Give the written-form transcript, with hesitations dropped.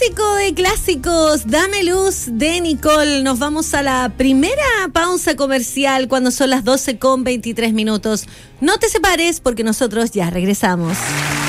Clásico de clásicos, Dame Luz de Nicole. Nos vamos a la primera pausa comercial cuando son las 12:23. No te separes porque nosotros ya regresamos.